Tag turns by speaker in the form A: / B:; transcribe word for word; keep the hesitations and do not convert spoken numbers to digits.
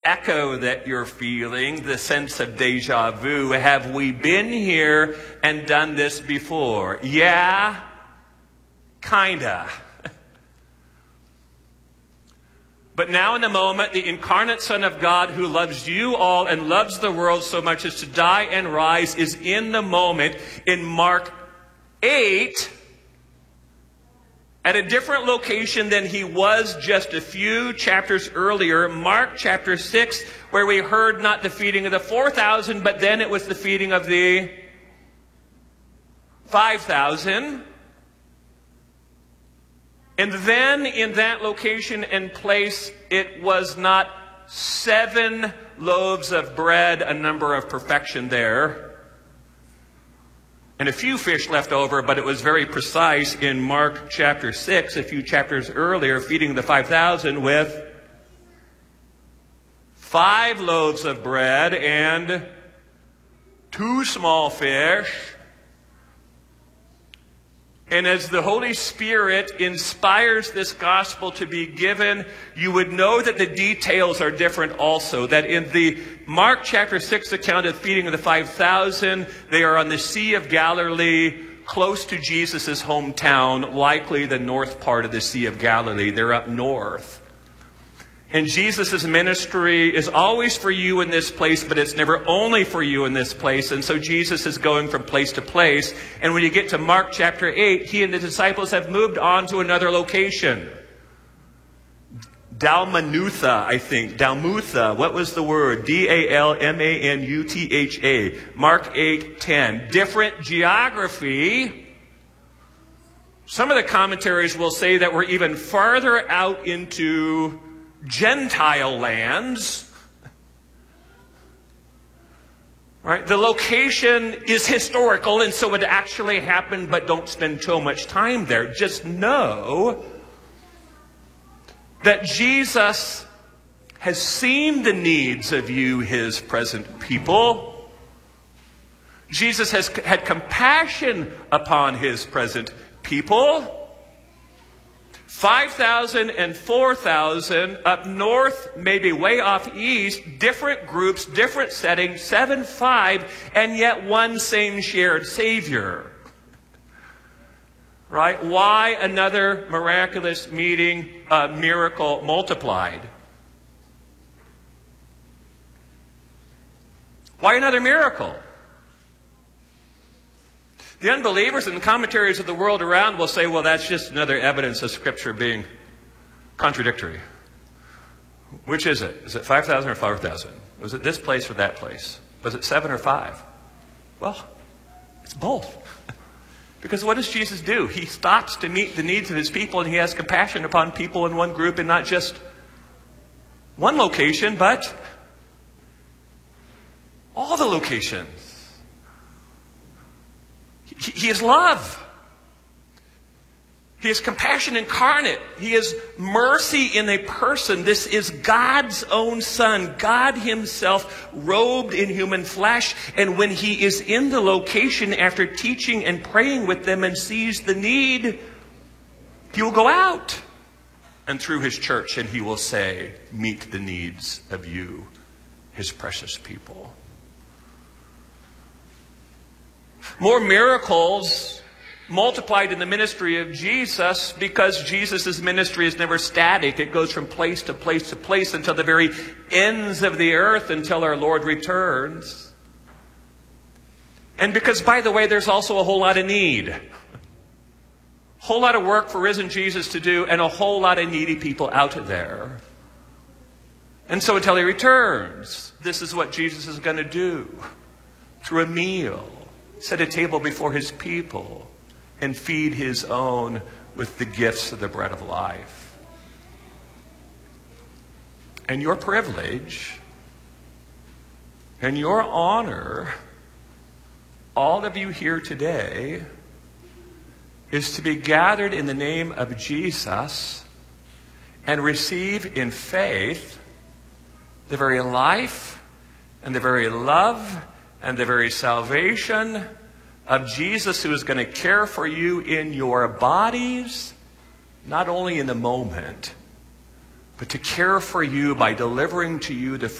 A: echo that you're feeling, the sense of deja vu. Have we been here and done this before? Yeah, kinda. But now in the moment, the incarnate Son of God who loves you all and loves the world so much as to die and rise is in the moment in Mark eight at a different location than he was just a few chapters earlier. Mark chapter six, where we heard not the feeding of the four thousand, but then it was the feeding of the five thousand. And then in that location and place, it was not seven loaves of bread, a number of perfection there, and a few fish left over, but it was very precise in Mark chapter six, a few chapters earlier, feeding the five thousand with five loaves of bread and two small fish. And as the Holy Spirit inspires this gospel to be given, you would know that the details are different also. That in the Mark chapter six account of feeding of the five thousand, they are on the Sea of Galilee, close to Jesus' hometown, likely the north part of the Sea of Galilee. They're up north. And Jesus' ministry is always for you in this place, but it's never only for you in this place. And so Jesus is going from place to place. And when you get to Mark chapter eight, he and the disciples have moved on to another location. Dalmanutha, I think. Dalmutha. What was the word? D A L M A N U T H A. Mark eight ten. Different geography. Some of the commentaries will say that we're even farther out into Gentile lands. Right? The location is historical, and so it actually happened, but don't spend too much time there. Just know that Jesus has seen the needs of you, his present people. Jesus has had compassion upon his present people. five thousand and four thousand up north, maybe way off east, different groups, different settings, seven, five, and yet one same shared Savior. Right? Why another miraculous meeting, uh, miracle multiplied? Why another miracle? The unbelievers and the commentaries of the world around will say, well, that's just another evidence of Scripture being contradictory. Which is it? Is it five thousand or five thousand? Was it this place or that place? Was it seven or five? Well, it's both. Because what does Jesus do? He stops to meet the needs of his people, and he has compassion upon people in one group and not just one location, but all the locations. He is love. He is compassion incarnate. He is mercy in a person. This is God's own Son, God himself robed in human flesh. And when he is in the location after teaching and praying with them and sees the need, he will go out and through his church, and he will say, meet the needs of you, his precious people. More miracles multiplied in the ministry of Jesus, because Jesus' ministry is never static. It goes from place to place to place until the very ends of the earth, until our Lord returns. And because, by the way, there's also a whole lot of need. A whole lot of work for risen Jesus to do, and a whole lot of needy people out there. And so until he returns, this is what Jesus is going to do. Through a meal, set a table before his people, and feed his own with the gifts of the bread of life. And your privilege and your honor, all of you here today, is to be gathered in the name of Jesus and receive in faith the very life and the very love and the very salvation of Jesus, who is going to care for you in your bodies, not only in the moment, but to care for you by delivering to you the